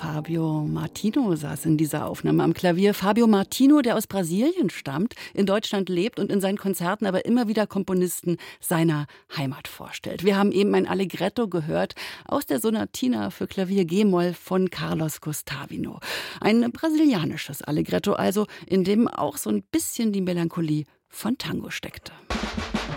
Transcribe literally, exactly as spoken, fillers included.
Fabio Martino saß in dieser Aufnahme am Klavier. Fabio Martino, der aus Brasilien stammt, in Deutschland lebt und in seinen Konzerten aber immer wieder Komponisten seiner Heimat vorstellt. Wir haben eben ein Allegretto gehört aus der Sonatina für Klavier G-Moll von Carlos Guastavino. Ein brasilianisches Allegretto also, in dem auch so ein bisschen die Melancholie von Tango steckte.